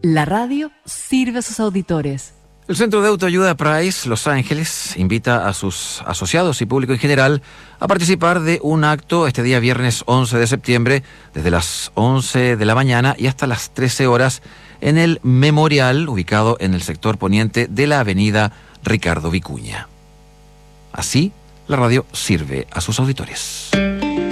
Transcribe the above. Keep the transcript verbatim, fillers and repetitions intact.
La radio sirve a sus auditores. El Centro de Autoayuda Price Los Ángeles invita a sus asociados y público en general a participar de un acto este día viernes once de septiembre desde las once de la mañana y hasta las trece horas en el memorial ubicado en el sector poniente de la avenida Ricardo Vicuña. Así, la radio sirve a sus auditores.